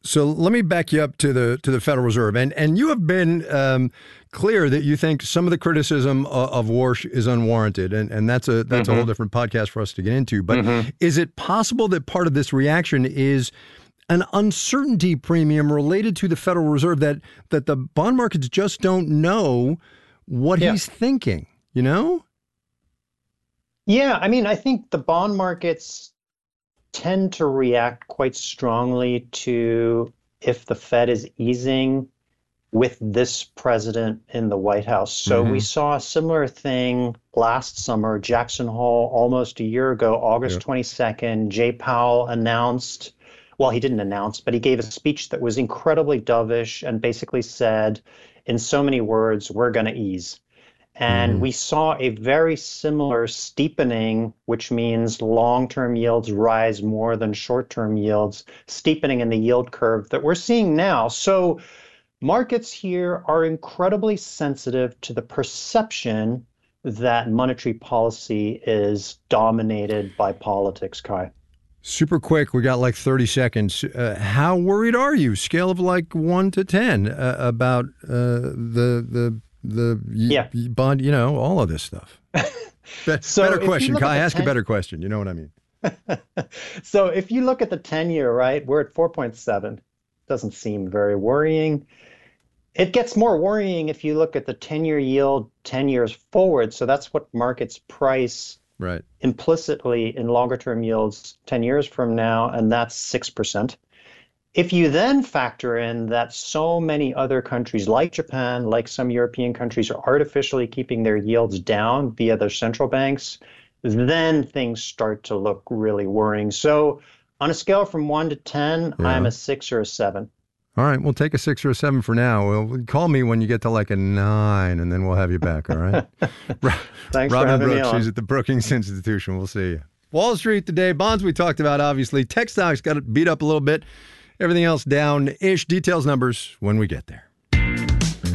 So let me back you up to the Federal Reserve, and you have been clear that you think some of the criticism of Warsh is unwarranted, and that's a whole different podcast for us to get into. But is it possible that part of this reaction is an uncertainty premium related to the Federal Reserve, that the bond markets just don't know what he's thinking? You know? Yeah, I mean, I think the bond markets tend to react quite strongly to if the Fed is easing with this president in the White House. So we saw a similar thing last summer, Jackson Hole, almost a year ago, August 22nd. Jay Powell announced, well, he didn't announce, but he gave a speech that was incredibly dovish and basically said, in so many words, we're going to ease. And we saw a very similar steepening, which means long-term yields rise more than short-term yields, steepening in the yield curve that we're seeing now. So markets here are incredibly sensitive to the perception that monetary policy is dominated by politics, Kai. Super quick, we got like 30 seconds. How worried are you, scale of like 1 to 10, about the bond, all of this stuff? Better question, Kai. Ask a better question. You know what I mean? So if you look at the 10-year, right, we're at 4.7. Doesn't seem very worrying. It gets more worrying if you look at the 10-year yield 10 years forward. So that's what markets price implicitly in longer term yields 10 years from now, and that's 6%. If you then factor in that so many other countries like Japan, like some European countries, are artificially keeping their yields down via their central banks, then things start to look really worrying. So on a scale from 1 to 10, I'm a 6 or a 7. All right, we'll take a 6 or a 7 for now. Well, call me when you get to like a 9, and then we'll have you back, all right? Thanks Robin for having Brooks, me on. she's at the Brookings Institution. We'll see you. Wall Street today, bonds we talked about, obviously. Tech stocks got beat up a little bit. Everything else down-ish. Details, numbers when we get there.